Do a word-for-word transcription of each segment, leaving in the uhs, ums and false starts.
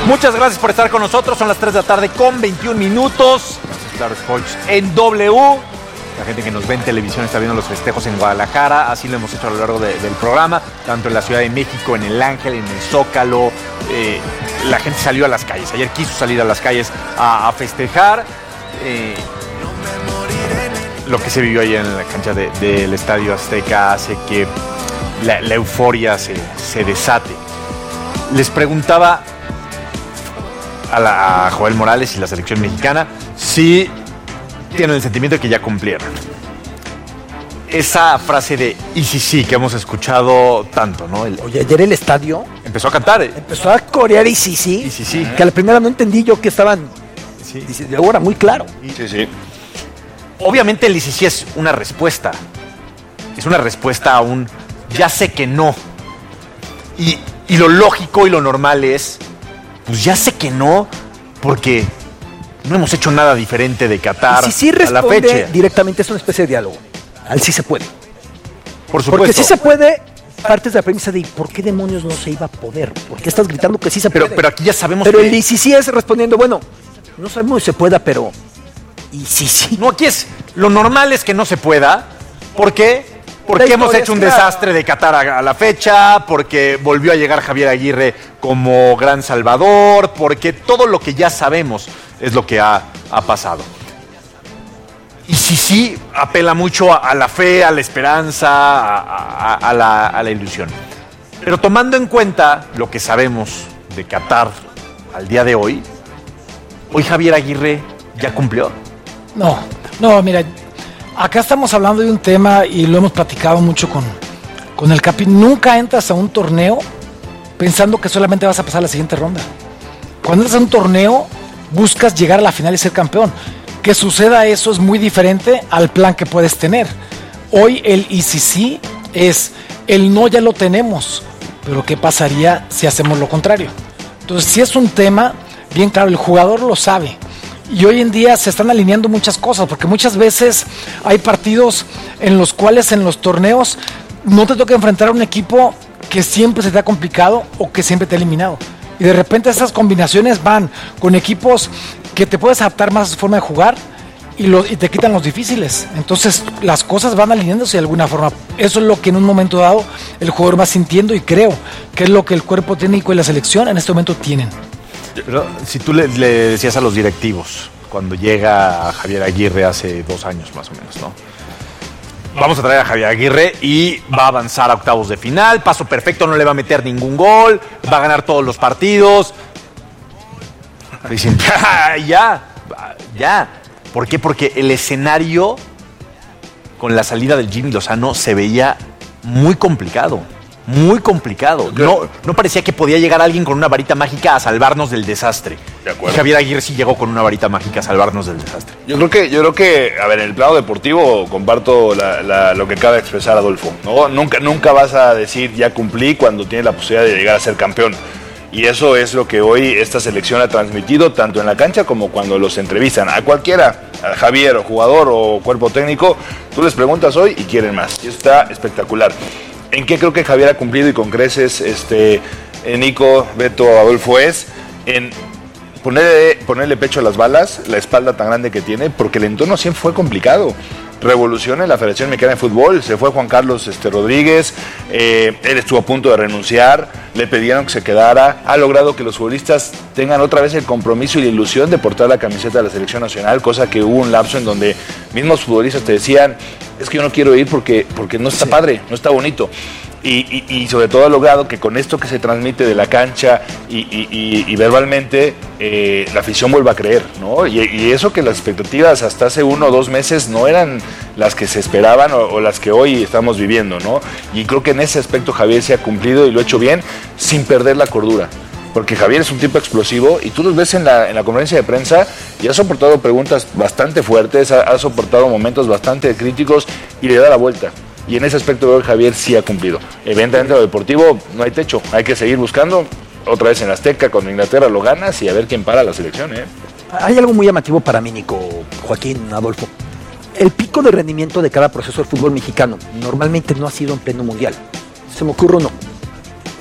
Muchas gracias por estar con nosotros. Son las tres de la tarde con veintiún minutos. Claro Sports en W. La gente que nos ve en televisión está viendo los festejos en Guadalajara. Así lo hemos hecho a lo largo de, del programa. Tanto en la Ciudad de México, en el Ángel, en el Zócalo. Eh, la gente salió a las calles. Ayer quiso salir a las calles a, a festejar. Eh, lo que se vivió ayer en la cancha de, del Estadio Azteca hace que la, la euforia se, se desate. Les preguntaba a, la, a Joel Morales y la selección mexicana si tienen el sentimiento de que ya cumplieron. Esa frase de y sí, sí, que hemos escuchado tanto, ¿no? El, Oye, ayer el estadio empezó a cantar. ¿eh? Empezó a corear y sí, sí. Y sí, sí. Que a la primera no entendí yo que estaban. Sí. De ahora, muy claro. Sí, sí. Obviamente el y sí, sí es una respuesta. Es una respuesta a un ya sé que no. Y, y lo lógico y lo normal es, pues ya sé que no, porque no hemos hecho nada diferente de Qatar y si sí a la fecha. Directamente es una especie de diálogo. Al sí se puede. Por supuesto. Porque sí se puede, partes de la premisa de ¿por qué demonios no se iba a poder? ¿Por qué estás gritando que sí se pero, puede? Pero aquí ya sabemos pero que... el y sí, sí es respondiendo, bueno, no sabemos si se pueda, pero... Y sí, sí. No, aquí es... Lo normal es que no se pueda. ¿Por qué? Porque hemos hecho un desastre de Qatar a, a la fecha, porque volvió a llegar Javier Aguirre como gran salvador, porque todo lo que ya sabemos es lo que ha, ha pasado. Y sí, sí, apela mucho a, a la fe, a la esperanza, a, a, a, la, a la ilusión. Pero tomando en cuenta lo que sabemos de Qatar al día de hoy, ¿hoy Javier Aguirre ya cumplió? No, no, mira, acá estamos hablando de un tema y lo hemos platicado mucho con, con el Capi. Nunca entras a un torneo pensando que solamente vas a pasar a la siguiente ronda. Cuando entras a un torneo, buscas llegar a la final y ser campeón. Que suceda eso es muy diferente al plan que puedes tener. Hoy el y sí sí es el no ya lo tenemos, pero ¿qué pasaría si hacemos lo contrario? Entonces, si es un tema, bien claro, el jugador lo sabe. Y hoy en día se están alineando muchas cosas, porque muchas veces hay partidos en los cuales en los torneos no te toca enfrentar a un equipo que siempre se te ha complicado o que siempre te ha eliminado. Y de repente esas combinaciones van con equipos que te puedes adaptar más a su forma de jugar y, lo, y te quitan los difíciles. Entonces las cosas van alineándose de alguna forma. Eso es lo que en un momento dado el jugador va sintiendo y creo que es lo que el cuerpo técnico y la selección en este momento tienen. Pero si tú le, le decías a los directivos cuando llega Javier Aguirre hace dos años más o menos, ¿no? Vamos a traer a Javier Aguirre y va a avanzar a octavos de final, paso perfecto, no le va a meter ningún gol, va a ganar todos los partidos. Dicen, ya, ya. ¿Por qué? Porque el escenario con la salida del Jimmy Lozano se veía muy complicado. Muy complicado. No, no parecía que podía llegar alguien con una varita mágica a salvarnos del desastre. De acuerdo. Y Javier Aguirre sí llegó con una varita mágica a salvarnos del desastre. Yo creo que, yo creo que, a ver, en el plano deportivo comparto la, la, lo que acaba de expresar Adolfo, ¿no? Nunca, nunca vas a decir ya cumplí cuando tienes la posibilidad de llegar a ser campeón. Y eso es lo que hoy esta selección ha transmitido, tanto en la cancha como cuando los entrevistan. A cualquiera, a Javier, o jugador o cuerpo técnico, tú les preguntas hoy y quieren más. Y eso está espectacular. ¿En qué creo que Javier ha cumplido y con creces, este, Nico, Beto, Adolfo, es en ponerle, ponerle pecho a las balas, la espalda tan grande que tiene, porque el entorno siempre fue complicado. Revolución en la Federación Mexicana de Fútbol, se fue Juan Carlos este, Rodríguez, eh, él estuvo a punto de renunciar, le pidieron que se quedara, ha logrado que los futbolistas tengan otra vez el compromiso y la ilusión de portar la camiseta de la selección nacional, cosa que hubo un lapso en donde mismos futbolistas te decían, es que yo no quiero ir porque, porque no está sí. padre, no está bonito. Y, y, y sobre todo ha logrado que con esto que se transmite de la cancha y, y, y, y verbalmente, eh, la afición vuelva a creer, ¿no? Y, y eso que las expectativas hasta hace uno o dos meses no eran las que se esperaban o, o las que hoy estamos viviendo, ¿no? Y creo que en ese aspecto Javier se ha cumplido y lo ha hecho bien sin perder la cordura. Porque Javier es un tipo explosivo y tú los ves en la, en la conferencia de prensa y ha soportado preguntas bastante fuertes, ha, ha soportado momentos bastante críticos y le da la vuelta. Y en ese aspecto veo que Javier sí ha cumplido. Evidentemente lo deportivo no hay techo, hay que seguir buscando. Otra vez en Azteca, con Inglaterra lo ganas y a ver quién para la selección, ¿eh? Hay algo muy llamativo para mí, Nico, Joaquín, Adolfo. El pico de rendimiento de cada proceso del fútbol mexicano normalmente no ha sido en pleno mundial. Se me ocurre uno.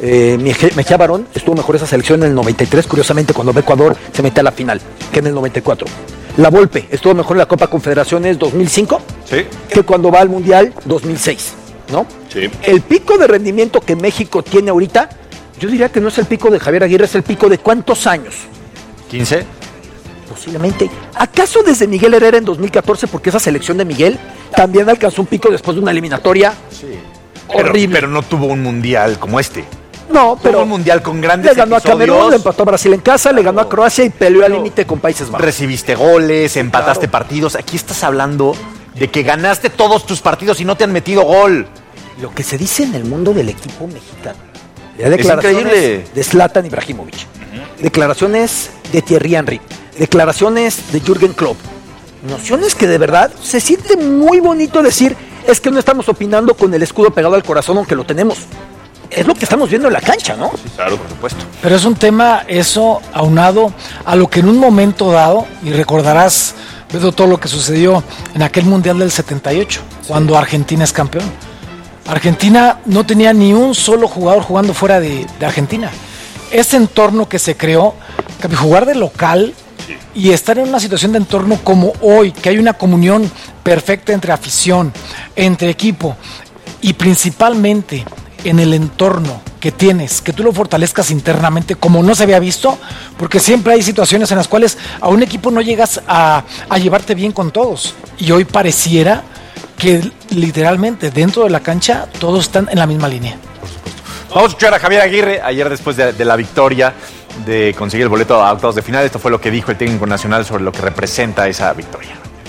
Eh, Mejía Barón estuvo mejor esa selección en el noventa y tres, curiosamente, cuando Ecuador se mete a la final, que en el noventa y cuatro. La Volpe estuvo mejor en la Copa Confederaciones dos mil cinco, sí, que cuando va al Mundial dos mil seis, ¿no? Sí. El pico de rendimiento que México tiene ahorita, yo diría que no es el pico de Javier Aguirre, es el pico de ¿cuántos años? quince. Posiblemente. ¿Acaso desde Miguel Herrera en dos mil catorce, porque esa selección de Miguel también alcanzó un pico después de una eliminatoria Sí. horrible? Pero, pero no tuvo un mundial como este. No, pero Tuvo un mundial con grandes le ganó episodios. a Camerún, le empató a Brasil en casa, le ganó a Croacia y peleó al límite con Países Bajos. Recibiste goles, empataste Claro. partidos. Aquí estás hablando de que ganaste todos tus partidos y no te han metido gol. Lo que se dice en el mundo del equipo mexicano. Hay Es declaraciones increíble. de Zlatan Ibrahimovic, declaraciones de Thierry Henry, declaraciones de Jürgen Klopp. Nociones que de verdad se siente muy bonito decir, es que no estamos opinando con el escudo pegado al corazón, aunque lo tenemos. Es lo que estamos viendo en la cancha, ¿no? Claro, Por supuesto. Pero es un tema, eso, aunado a lo que en un momento dado, y recordarás, Pedro, todo lo que sucedió en aquel Mundial del setenta y ocho, cuando Argentina es campeón. Argentina no tenía ni un solo jugador jugando fuera de, de Argentina. Ese entorno que se creó, que jugar de local y estar en una situación de entorno como hoy, que hay una comunión perfecta entre afición, entre equipo y principalmente en el entorno que tienes, que tú lo fortalezcas internamente como no se había visto, porque siempre hay situaciones en las cuales a un equipo no llegas a, a llevarte bien con todos, y hoy pareciera que literalmente dentro de la cancha todos están en la misma línea. Vamos a escuchar a Javier Aguirre ayer después de, de la victoria, de conseguir el boleto a octavos de final. Esto fue lo que dijo el técnico nacional sobre lo que representa esa victoria.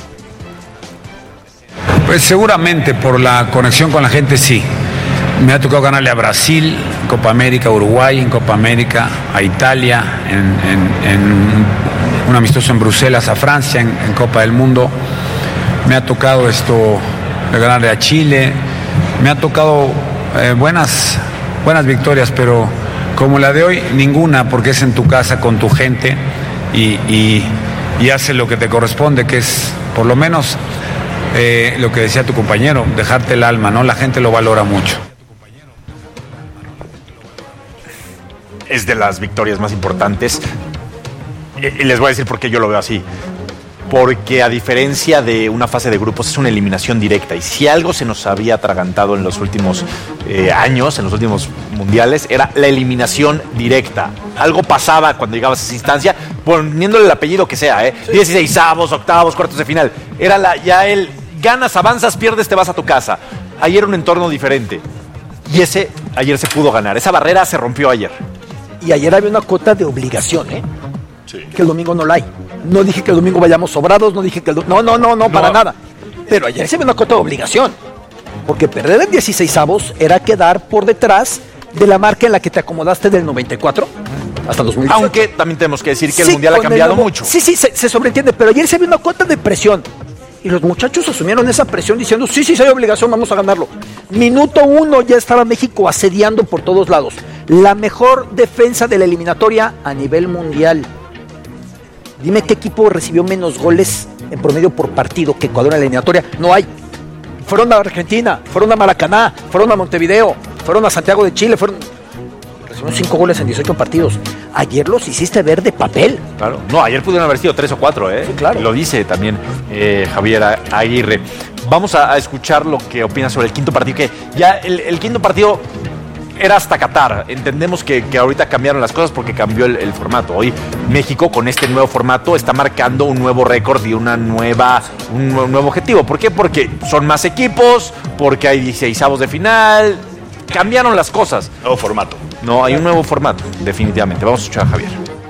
Pues seguramente por la conexión con la gente sí. Me ha tocado ganarle a Brasil, en Copa América, a Uruguay, en Copa América, a Italia, en, en, en un amistoso en Bruselas, a Francia, en, en Copa del Mundo. Me ha tocado esto de ganarle a Chile. Me ha tocado eh, buenas, buenas victorias, pero como la de hoy, ninguna, porque es en tu casa con tu gente y, y, y hace lo que te corresponde, que es por lo menos eh, lo que decía tu compañero, dejarte el alma, ¿no? La gente lo valora mucho. Es de las victorias más importantes. Y les voy a decir por qué yo lo veo así. Porque a diferencia de una fase de grupos, es una eliminación directa. Y si algo se nos había atragantado en los últimos eh, años, en los últimos mundiales, era la eliminación directa. Algo pasaba cuando llegabas a esa instancia, poniéndole el apellido que sea, ¿eh? Sí. dieciseisavos, octavos, cuartos de final. Era la, ya el ganas, avanzas, pierdes, te vas a tu casa. Ayer era un entorno diferente. Y ese, ayer se pudo ganar. Esa barrera se rompió ayer. Y ayer había una cuota de obligación, ¿eh? Sí. Que el domingo no la hay. No dije que el domingo vayamos sobrados, no dije que el do... no, no, no, no, para nada. Pero ayer se ve una cuota de obligación. Porque perder en dieciseisavos era quedar por detrás de la marca en la que te acomodaste del noventa y cuatro hasta dos mil dieciocho. Aunque también tenemos que decir que el Sí, Mundial ha con el cambiado nuevo- mucho. Sí, sí, se, se sobreentiende, pero ayer se vio una cuota de presión. Y los muchachos asumieron esa presión diciendo, sí, sí, sí hay obligación, vamos a ganarlo. Minuto uno ya estaba México asediando por todos lados. La mejor defensa de la eliminatoria a nivel mundial. Dime qué equipo recibió menos goles en promedio por partido que Ecuador en la eliminatoria. No hay. Fueron a Argentina, fueron a Maracaná, fueron a Montevideo, fueron a Santiago de Chile, fueron... Recibieron cinco goles en dieciocho partidos. Ayer los hiciste ver de papel. Claro. No, ayer pudieron haber sido tres o cuatro, ¿eh? Sí, claro. Lo dice también eh, Javier Aguirre. Vamos a, a escuchar lo que opina sobre el quinto partido, que ya el, el quinto partido era hasta Qatar. Entendemos que, que ahorita cambiaron las cosas porque cambió el, el formato. Hoy México con este nuevo formato está marcando un nuevo récord y una nueva, un nuevo, nuevo objetivo. ¿Por qué? Porque son más equipos, porque hay dieciseisavos de final. Cambiaron las cosas. Nuevo formato. No, hay un nuevo formato, definitivamente. Vamos a escuchar a Javier.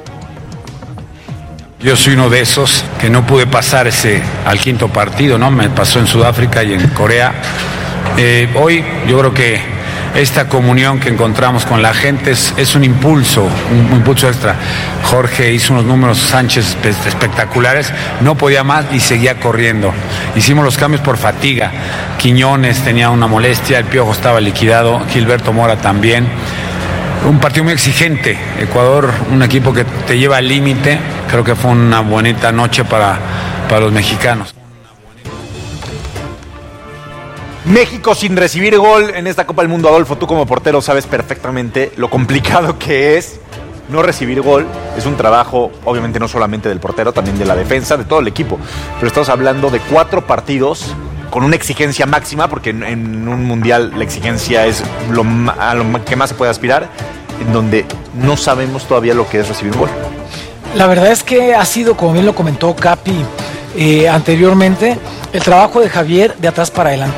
Yo soy uno de esos que no pude pasar ese al quinto partido, ¿no? Me pasó en Sudáfrica y en Corea. Eh, hoy yo creo que esta comunión que encontramos con la gente es, es un impulso, un, un impulso extra. Jorge hizo unos números, Sánchez espectaculares, no podía más y seguía corriendo. Hicimos los cambios por fatiga. Quiñones tenía una molestia, el Piojo estaba liquidado, Gilberto Mora también. Un partido muy exigente. Ecuador, un equipo que te lleva al límite. Creo que fue una bonita noche para, para los mexicanos. México sin recibir gol en esta Copa del Mundo. Adolfo, tú como portero sabes perfectamente lo complicado que es no recibir gol. Es un trabajo, obviamente, no solamente del portero, también de la defensa, de todo el equipo. Pero estamos hablando de cuatro partidos con una exigencia máxima, porque en, en un mundial la exigencia es lo, a lo que más se puede aspirar, en donde no sabemos todavía lo que es recibir un gol. La verdad es que ha sido, como bien lo comentó Capi eh, anteriormente, el trabajo de Javier de atrás para adelante.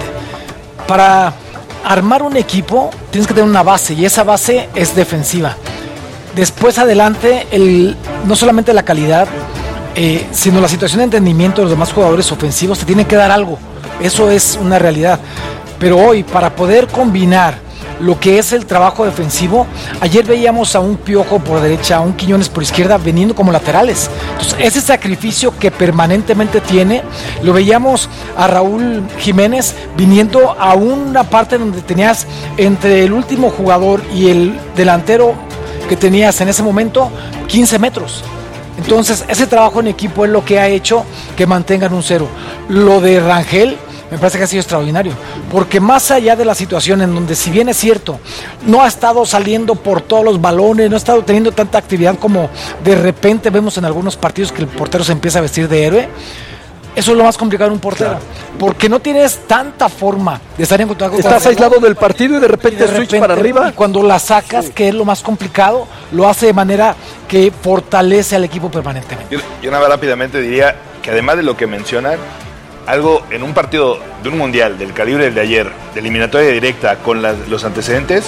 Para armar un equipo tienes que tener una base, y esa base es defensiva. Después adelante, el, no solamente la calidad, eh, sino la situación de entendimiento de los demás jugadores ofensivos te tiene que dar algo. Eso es una realidad. Pero hoy, para poder combinar lo que es el trabajo defensivo, ayer veíamos a un Piojo por derecha, a un Quiñones por izquierda, viniendo como laterales. Entonces, ese sacrificio que permanentemente tiene, lo veíamos a Raúl Jiménez viniendo a una parte donde tenías entre el último jugador y el delantero que tenías en ese momento quince metros. Entonces, ese trabajo en equipo es lo que ha hecho que mantengan un cero. Lo de Rangel me parece que ha sido extraordinario, porque más allá de la situación en donde, si bien es cierto, no ha estado saliendo por todos los balones, no ha estado teniendo tanta actividad como de repente vemos en algunos partidos que el portero se empieza a vestir de héroe, eso es lo más complicado en un portero, claro, porque no tienes tanta forma de estar en contacto. Estás con aislado del partido y de repente, y de repente switch para arriba. Y cuando la sacas, sí, que es lo más complicado, lo hace de manera que fortalece al equipo permanentemente. Yo, yo nada rápidamente diría que además de lo que mencionan, algo en un partido de un mundial del calibre del de ayer, de eliminatoria directa con la, los antecedentes,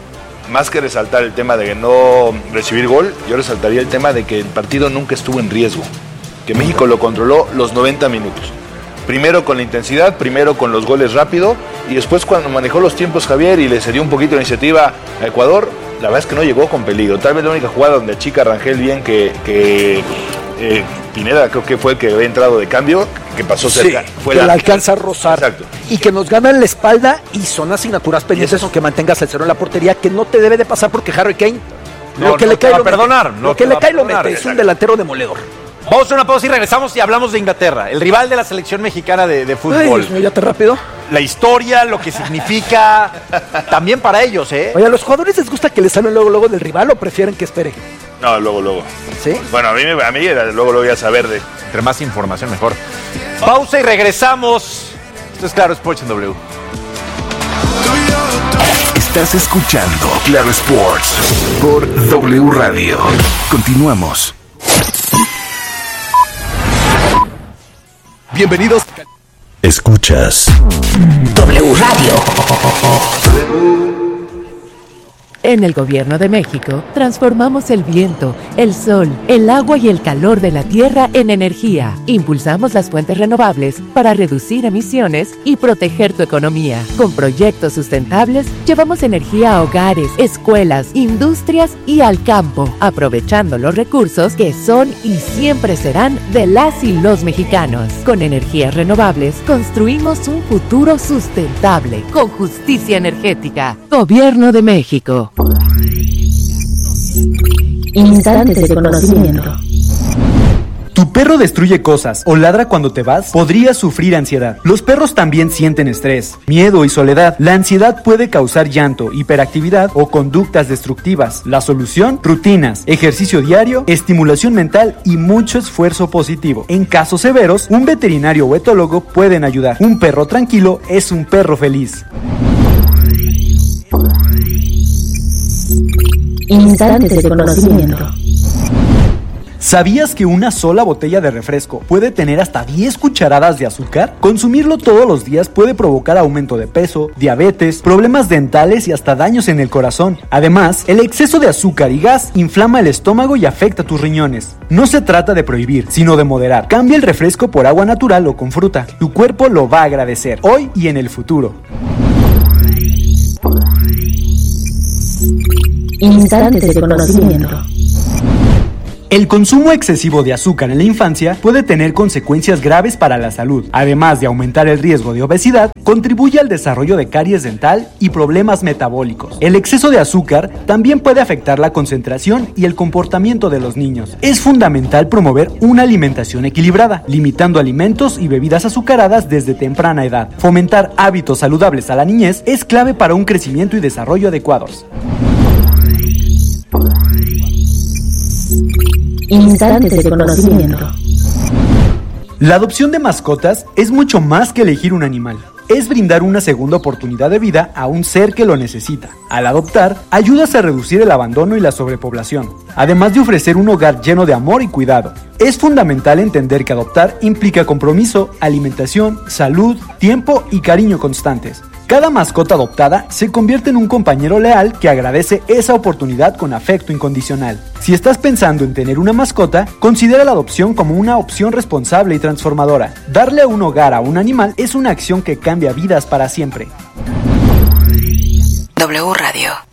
más que resaltar el tema de no recibir gol, yo resaltaría el tema de que el partido nunca estuvo en riesgo, que México lo controló los noventa minutos. Primero con la intensidad, primero con los goles rápido, y después cuando manejó los tiempos Javier y le cedió un poquito la iniciativa a Ecuador, la verdad es que no llegó con peligro. Tal vez la única jugada donde achica Rangel bien que... que eh, Pineda creo que fue el que había entrado de cambio, que pasó cerca. Sí, fue que la... la alcanza a rozar. Exacto. Y que nos ganan la espalda y son asignaturas pendientes con que mantengas el cero en la portería, que no te debe de pasar porque Harry Kane no, lo que no le te cae va lo a perdonar. mete. No lo que te le va a cae lo perdonar, mete. Es exacto. un delantero demoledor. Vamos a una pausa y regresamos y hablamos de Inglaterra, el rival de la selección mexicana de, de fútbol. Ay, Dios mío, ya te rápido. La historia, lo que significa, también para ellos, ¿eh? Oye, ¿a los jugadores les gusta que les hablen luego, luego del rival o prefieren que espere? No, luego, luego. ¿Sí? Bueno, a mí, a mí era, luego lo voy a saber de... Entre más información, mejor. Pausa y regresamos. Esto es Claro Sports en W. Estás escuchando Claro Sports por W Radio. Continuamos. Bienvenidos. Escuchas W Radio. En el Gobierno de México, transformamos el viento, el sol, el agua y el calor de la tierra en energía. Impulsamos las fuentes renovables para reducir emisiones y proteger tu economía. Con proyectos sustentables, llevamos energía a hogares, escuelas, industrias y al campo, aprovechando los recursos que son y siempre serán de las y los mexicanos. Con energías renovables, construimos un futuro sustentable, con justicia energética. Gobierno de México. Instantes de conocimiento. ¿Tu perro destruye cosas o ladra cuando te vas? Podrías sufrir ansiedad. Los perros también sienten estrés, miedo y soledad. La ansiedad puede causar llanto, hiperactividad o conductas destructivas. La solución: rutinas, ejercicio diario, estimulación mental y mucho esfuerzo positivo. En casos severos, un veterinario o etólogo pueden ayudar. Un perro tranquilo es un perro feliz. Instantes de conocimiento. ¿Sabías que una sola botella de refresco puede tener hasta diez cucharadas de azúcar? Consumirlo todos los días puede provocar aumento de peso, diabetes, problemas dentales y hasta daños en el corazón. Además, el exceso de azúcar y gas inflama el estómago y afecta tus riñones. No se trata de prohibir, sino de moderar. Cambia el refresco por agua natural o con fruta. Tu cuerpo lo va a agradecer, hoy y en el futuro. Instantes de conocimiento. El consumo excesivo de azúcar en la infancia puede tener consecuencias graves para la salud. Además de aumentar el riesgo de obesidad, contribuye al desarrollo de caries dental y problemas metabólicos. El exceso de azúcar también puede afectar la concentración y el comportamiento de los niños. Es fundamental promover una alimentación equilibrada, limitando alimentos y bebidas azucaradas desde temprana edad. Fomentar hábitos saludables a la niñez es clave para un crecimiento y desarrollo adecuados. Instantes de conocimiento. La adopción de mascotas es mucho más que elegir un animal. Es brindar una segunda oportunidad de vida a un ser que lo necesita. Al adoptar, ayudas a reducir el abandono y la sobrepoblación, además de ofrecer un hogar lleno de amor y cuidado. Es fundamental entender que adoptar implica compromiso, alimentación, salud, tiempo y cariño constantes. Cada mascota adoptada se convierte en un compañero leal que agradece esa oportunidad con afecto incondicional. Si estás pensando en tener una mascota, considera la adopción como una opción responsable y transformadora. Darle un hogar a un animal es una acción que cambia vidas para siempre. W Radio.